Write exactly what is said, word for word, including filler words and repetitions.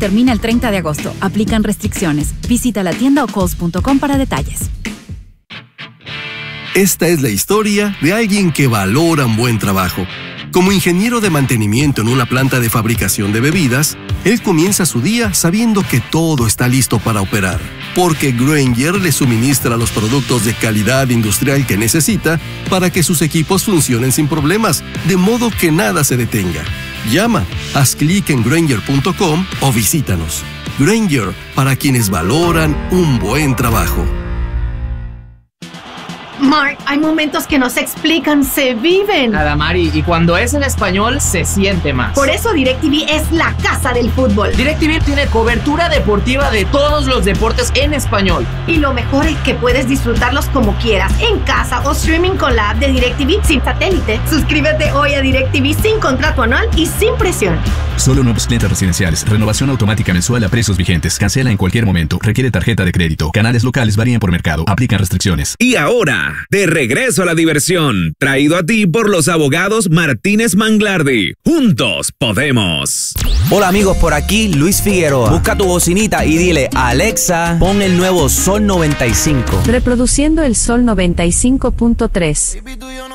termina el treinta de agosto. Aplican restricciones. Visita la tienda o coles punto com para detalles. Esta es la historia de alguien que valora un buen trabajo. Como ingeniero de mantenimiento en una planta de fabricación de bebidas, él comienza su día sabiendo que todo está listo para operar, porque Grainger le suministra los productos de calidad industrial que necesita para que sus equipos funcionen sin problemas, de modo que nada se detenga. Llama, haz clic en Grainger punto com o visítanos. Grainger, para quienes valoran un buen trabajo. Mark, hay momentos que no se explican, se viven. Adamari, y cuando es en español, se siente más. Por eso DirecTV es la casa del fútbol. DirecTV tiene cobertura deportiva de todos los deportes en español. Y lo mejor es que puedes disfrutarlos como quieras, en casa o streaming con la app de DirecTV sin satélite. Suscríbete hoy a DirecTV sin contrato anual y sin presión. Solo nuevos clientes residenciales. Renovación automática mensual a precios vigentes. Cancela en cualquier momento. Requiere tarjeta de crédito. Canales locales varían por mercado. Aplican restricciones. Y ahora, de regreso a la diversión, traído a ti por los abogados Martínez Manglardi. Juntos podemos. Hola amigos, por aquí Luis Figueroa. Busca tu bocinita y dile: Alexa, pon el nuevo Sol noventa y cinco. Reproduciendo el Sol noventa y cinco punto tres.